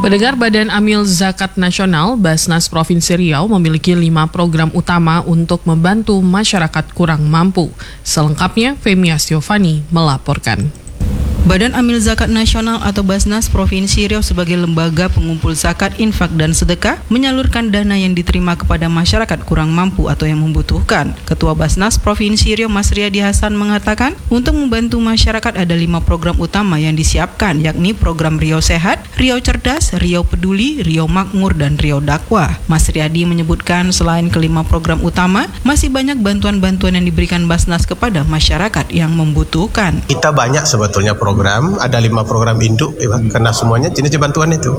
Pendengar, Badan Amil Zakat Nasional Basnas Provinsi Riau memiliki 5 program utama untuk membantu masyarakat kurang mampu. Selengkapnya, Femi Astiovani melaporkan. Badan Amil Zakat Nasional atau Basnas Provinsi Riau sebagai lembaga pengumpul zakat, infak, dan sedekah menyalurkan dana yang diterima kepada masyarakat kurang mampu atau yang membutuhkan. Ketua Basnas Provinsi Riau Mas Riyadi Hasan mengatakan, untuk membantu masyarakat ada 5 program utama yang disiapkan, yakni program Riau Sehat, Riau Cerdas, Riau Peduli, Riau Makmur, dan Riau Dakwah. Mas Riyadi menyebutkan selain kelima program utama, masih banyak bantuan-bantuan yang diberikan Basnas kepada masyarakat yang membutuhkan. Kita banyak sebetulnya program, ada 5 program induk, karena semuanya jenis bantuan itu.